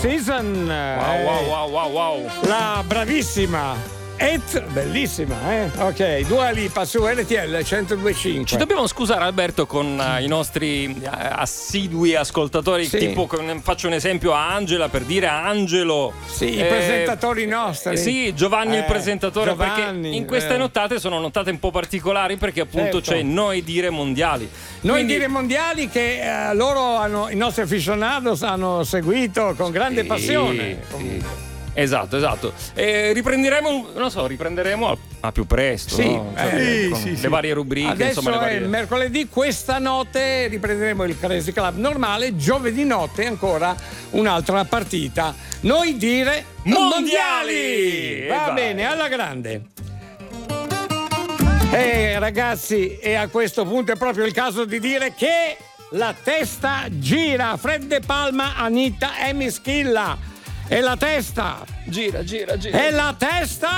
Season. Wow. La bravissima bellissima, ok, Dua Lipa su RTL 102.5. Ci dobbiamo scusare, Alberto, con i nostri assidui ascoltatori, sì. Tipo faccio un esempio a Angela, per dire a Angelo, sì, i presentatori nostri, sì, Giovanni il presentatore, Giovanni, perché in queste nottate sono nottate un po' particolari, perché appunto c'è Noi Dire Mondiali. Dire Mondiali che i nostri aficionados hanno seguito con grande passione. Sì. Esatto. Riprenderemo a più presto. Sì, no? Le varie rubriche. Adesso insomma, le varie... è mercoledì, questa notte riprenderemo il Crazy Club normale, giovedì notte ancora un'altra partita. Noi Dire Mondiali! Va bene, alla grande. Ragazzi, e a questo punto è proprio il caso di dire che la testa gira. Fred De Palma, Anita e Mischilla. E la testa gira. E la testa